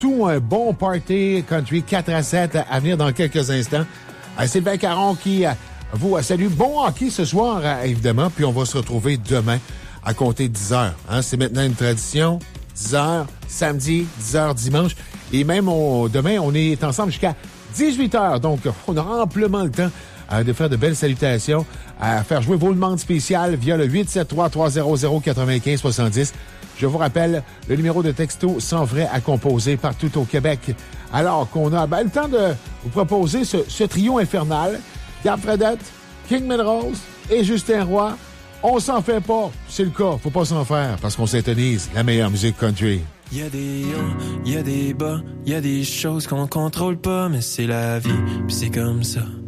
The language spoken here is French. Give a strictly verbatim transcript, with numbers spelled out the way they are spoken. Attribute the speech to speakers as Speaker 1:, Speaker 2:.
Speaker 1: tout un bon party country quatre à sept à venir dans quelques instants. Euh, Sylvain Caron qui euh, vous euh, salue. Bon hockey ce soir, euh, évidemment, puis on va se retrouver demain à compter de dix heures. Hein? C'est maintenant une tradition. dix heures samedi, dix heures dimanche. Et même on, demain, on est ensemble jusqu'à dix-huit heures. Donc, on aura amplement le temps euh, de faire de belles salutations, à faire jouer vos demandes spéciales via le huit sept trois trois zéro zéro quatre-vingt-quinze soixante-dix. Je vous rappelle, le numéro de texto sans frais à composer partout au Québec. Alors qu'on a ben, le temps de vous proposer ce, ce trio infernal. Gab Fredette, King Minerals et Justin Roy. On s'en fait pas. C'est le cas. Faut pas s'en faire parce qu'on s'intonise la meilleure musique country.
Speaker 2: Il y a des hauts, il y a des bas, il y a des choses qu'on contrôle pas, mais c'est la vie, puis c'est comme ça.